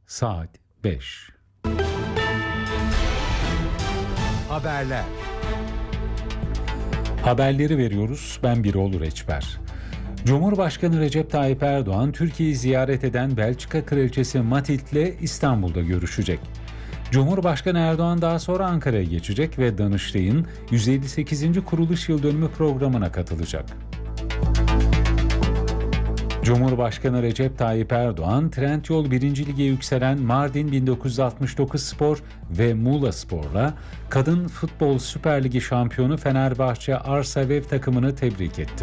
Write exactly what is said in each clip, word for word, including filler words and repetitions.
Saat beş. Haberler. Haberleri veriyoruz. Ben Birol Reçber. Cumhurbaşkanı Recep Tayyip Erdoğan, Türkiye'yi ziyaret eden Belçika Kraliçesi Matild'le İstanbul'da görüşecek. Cumhurbaşkanı Erdoğan daha sonra Ankara'ya geçecek ve Danıştay'ın yüz elli sekizinci kuruluş yıl dönümü programına katılacak. Cumhurbaşkanı Recep Tayyip Erdoğan, Trendyol birinci Lig'e yükselen Mardin bin dokuz yüz altmış dokuz Spor ve Muğla Spor'la Kadın Futbol Süper Ligi şampiyonu Fenerbahçe Arsavev takımını tebrik etti.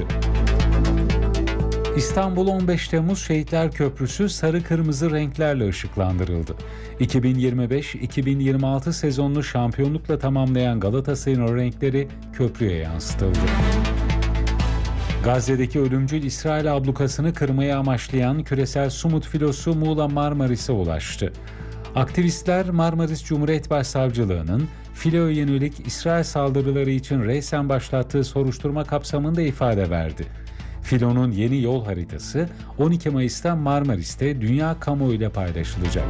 İstanbul on beş Temmuz Şehitler Köprüsü sarı kırmızı renklerle ışıklandırıldı. iki bin yirmi beş iki bin yirmi altı sezonunu şampiyonlukla tamamlayan Galatasaray'ın o renkleri köprüye yansıtıldı. Gazze'deki ölümcül İsrail ablukasını kırmaya amaçlayan küresel Sumut filosu Muğla Marmaris'e ulaştı. Aktivistler Marmaris Cumhuriyet Başsavcılığı'nın filoya yönelik İsrail saldırıları için reysen başlattığı soruşturma kapsamında ifade verdi. Filonun yeni yol haritası on iki Mayıs'ta Marmaris'te dünya kamuoyuyla paylaşılacak.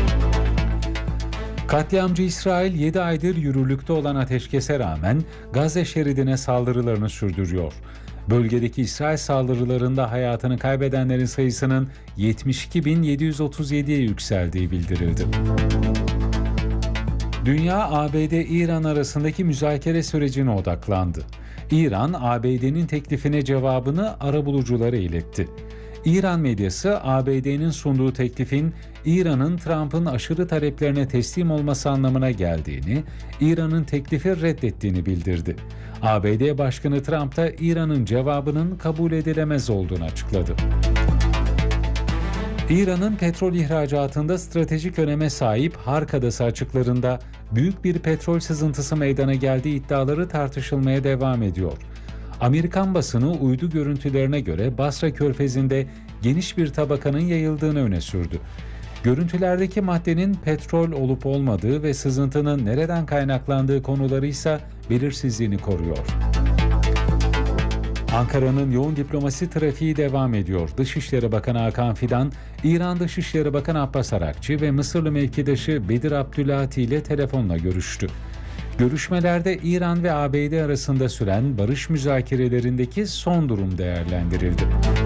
Katliamcı İsrail yedi aydır yürürlükte olan ateşkese rağmen Gazze şeridine saldırılarını sürdürüyor. Bölgedeki İsrail saldırılarında hayatını kaybedenlerin sayısının yetmiş iki bin yedi yüz otuz yediye yükseldiği bildirildi. Dünya, A B D-İran arasındaki müzakere sürecine odaklandı. İran, A B D'nin teklifine cevabını arabuluculara iletti. İran medyası, A B D'nin sunduğu teklifin İran'ın Trump'ın aşırı taleplerine teslim olması anlamına geldiğini, İran'ın teklifi reddettiğini bildirdi. A B D Başkanı Trump da İran'ın cevabının kabul edilemez olduğunu açıkladı. İran'ın petrol ihracatında stratejik öneme sahip Hark Adası açıklarında büyük bir petrol sızıntısı meydana geldiği iddiaları tartışılmaya devam ediyor. Amerikan basını uydu görüntülerine göre Basra Körfezi'nde geniş bir tabakanın yayıldığını öne sürdü. Görüntülerdeki maddenin petrol olup olmadığı ve sızıntının nereden kaynaklandığı konuları ise belirsizliğini koruyor. Ankara'nın yoğun diplomasi trafiği devam ediyor. Dışişleri Bakanı Hakan Fidan, İran Dışişleri Bakanı Abbas Arakçı ve Mısırlı mevkidaşı Bedir Abdülati ile telefonla görüştü. Görüşmelerde İran ve A B D arasında süren barış müzakerelerindeki son durum değerlendirildi.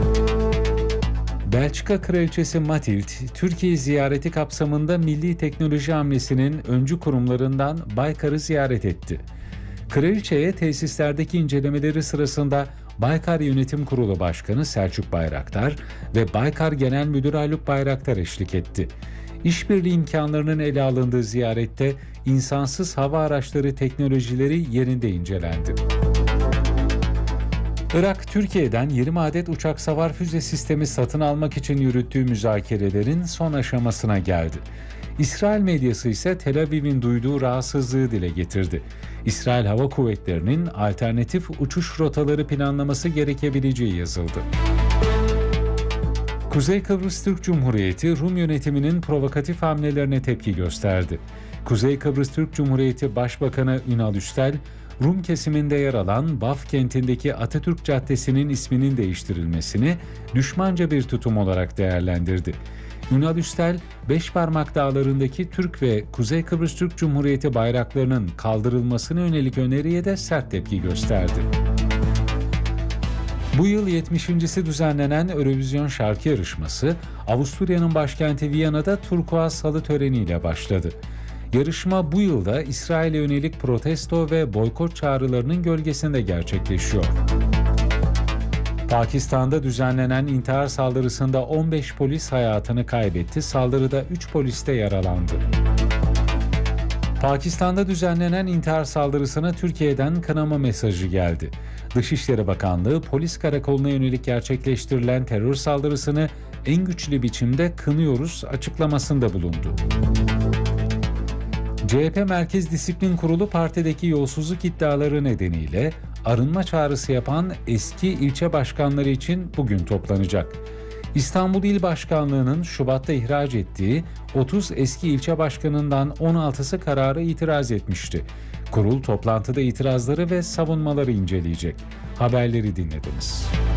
Belçika Kraliçesi Matild, Türkiye ziyareti kapsamında Milli Teknoloji Hamlesi'nin öncü kurumlarından Baykar'ı ziyaret etti. Kraliçeye tesislerdeki incelemeleri sırasında Baykar Yönetim Kurulu Başkanı Selçuk Bayraktar ve Baykar Genel Müdürü Haluk Bayraktar eşlik etti. İşbirliği imkanlarının ele alındığı ziyarette insansız hava araçları teknolojileri yerinde incelendi. Irak, Türkiye'den yirmi adet uçak savar füze sistemi satın almak için yürüttüğü müzakerelerin son aşamasına geldi. İsrail medyası ise Tel Aviv'in duyduğu rahatsızlığı dile getirdi. İsrail Hava Kuvvetleri'nin alternatif uçuş rotaları planlaması gerekebileceği yazıldı. Kuzey Kıbrıs Türk Cumhuriyeti, Rum yönetiminin provokatif hamlelerine tepki gösterdi. Kuzey Kıbrıs Türk Cumhuriyeti Başbakanı Ünal Üstel, Rum kesiminde yer alan Baf kentindeki Atatürk Caddesi'nin isminin değiştirilmesini düşmanca bir tutum olarak değerlendirdi. Ünal Üstel, Beşparmak Dağları'ndaki Türk ve Kuzey Kıbrıs Türk Cumhuriyeti bayraklarının kaldırılmasına yönelik öneriye de sert tepki gösterdi. Bu yıl yetmişincisi düzenlenen Eurovision şarkı yarışması, Avusturya'nın başkenti Viyana'da turkuaz salı töreniyle başladı. Yarışma bu yılda İsrail'e yönelik protesto ve boykot çağrılarının gölgesinde gerçekleşiyor. Pakistan'da düzenlenen intihar saldırısında on beş polis hayatını kaybetti. Saldırıda üç polis de yaralandı. Pakistan'da düzenlenen intihar saldırısına Türkiye'den kınama mesajı geldi. Dışişleri Bakanlığı, polis karakoluna yönelik gerçekleştirilen terör saldırısını en güçlü biçimde kınıyoruz açıklamasında bulundu. C H P Merkez Disiplin Kurulu partideki yolsuzluk iddiaları nedeniyle arınma çağrısı yapan eski ilçe başkanları için bugün toplanacak. İstanbul İl Başkanlığı'nın Şubat'ta ihraç ettiği otuz eski ilçe başkanından on altısı karara itiraz etmişti. Kurul toplantıda itirazları ve savunmaları inceleyecek. Haberleri dinlediniz.